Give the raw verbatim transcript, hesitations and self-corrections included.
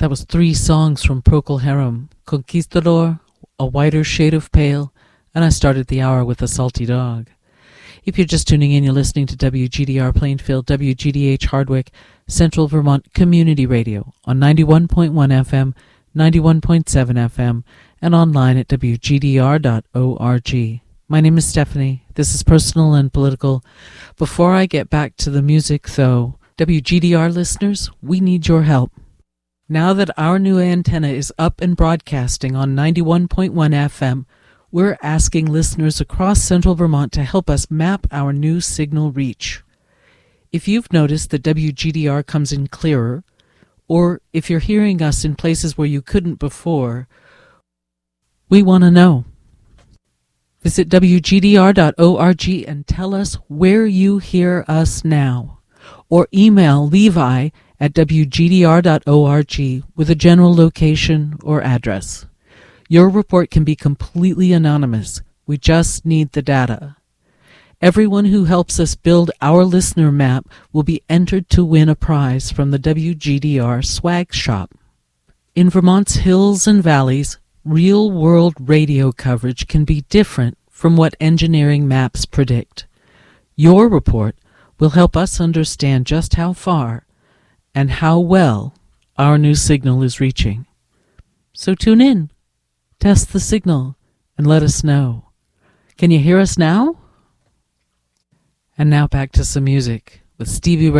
That was three songs from Procol Harum: Conquistador, A Whiter Shade of Pale, and I started the hour with A Salty Dog. If you're just tuning in, you're listening to W G D R Plainfield, W G D H Hardwick, Central Vermont Community Radio on ninety-one point one F M, ninety-one point seven F M, and online at W G D R dot org. My name is Stephanie. This is Personal and Political. Before I get back to the music, though, W G D R listeners, we need your help. Now that our new antenna is up and broadcasting on ninety-one point one F M, we're asking listeners across Central Vermont to help us map our new signal reach. If you've noticed that W G D R comes in clearer, or if you're hearing us in places where you couldn't before, we want to know. Visit W G D R dot org and tell us where you hear us now, or email Levi at W G D R dot org with a general location or address. Your report can be completely anonymous. We just need the data. Everyone who helps us build our listener map will be entered to win a prize from the W G D R Swag Shop. In Vermont's hills and valleys, real-world radio coverage can be different from what engineering maps predict. Your report will help us understand just how far and how well our new signal is reaching. So tune in, test the signal, and let us know. Can you hear us now? And now back to some music with Stevie Ray